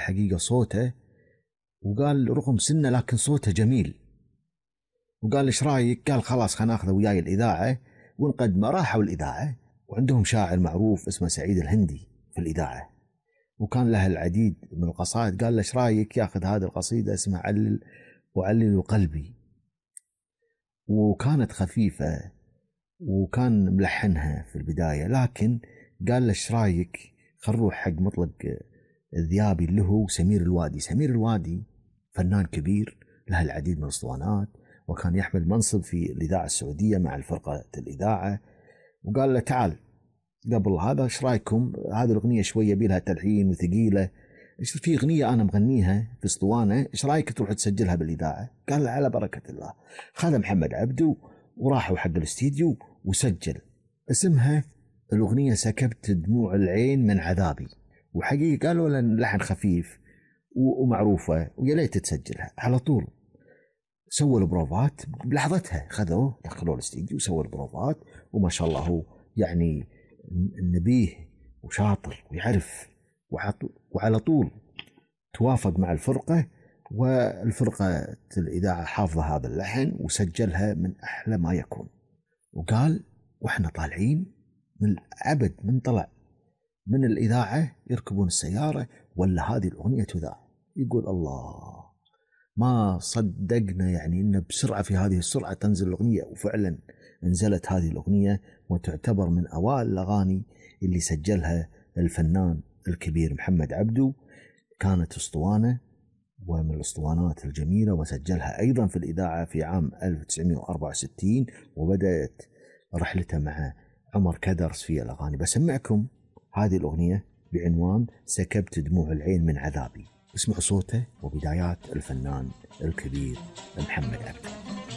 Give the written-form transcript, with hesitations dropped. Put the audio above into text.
الحقيقة صوته، وقال رغم سنه لكن صوته جميل. وقال ايش رايك؟ قال خلاص خلينا ناخذه وياي الإذاعة ونقدمه. راحوا الإذاعة وعندهم شاعر معروف اسمه سعيد الهندي في الإذاعة، وكان له العديد من القصائد. قال له ايش رايك ياخذ هذه القصيدة اسمها علل وعلل قلبي، وكانت خفيفة وكان ملحنها في البداية، لكن قال له ايش رايك خل نروح حق مطلق الذيابي اللي هو سمير الوادي. سمير الوادي فنان كبير له العديد من الاسطوانات، وكان يحمل منصب في الإذاعة السعودية مع الفرقة الإذاعة. وقال له تعال قبل هذا ايش رايكم هذه الأغنية شوية بيلها تلحين وثقيلة، ايش في أغنية أنا مغنيها في اسطوانة، ايش رايك تروح تسجلها بالإذاعة؟ قال له على بركة الله. خذ محمد عبده وراحوا حق الاستديو وسجل. اسمها الأغنية سكبت دموع العين من عذابي، وحقيقة قالوا لنا لحن خفيف ومعروفة ويا ليت تسجلها. على طول سووا البروفات بلحظتها، خذوه دخلوه الاستديو وسووا البروفات، وما شاء الله هو يعني نبيه وشاطر ويعرف، وعلى طول توافق مع الفرقة، والفرقة الإذاعة حافظة هذا اللحن وسجلها من أحلى ما يكون. وقال واحنا طالعين من عبد من طلع من الإذاعة يركبون السيارة ولا هذه الأغنية تذاع، يقول الله ما صدقنا يعني إن بسرعة في هذه السرعة تنزل الأغنية. وفعلا نزلت هذه الأغنية، وتعتبر من أوائل الأغاني اللي سجلها الفنان الكبير محمد عبده. كانت اسطوانة ومن الاسطوانات الجميلة، وسجلها أيضا في الإذاعة في عام 1964، وبدأت رحلته مع عمر كدرس في الأغاني. بسمعكم هذه الأغنية بعنوان سكبت دموع العين من عذابي، اسمعوا صوته وبدايات الفنان الكبير محمد عبده.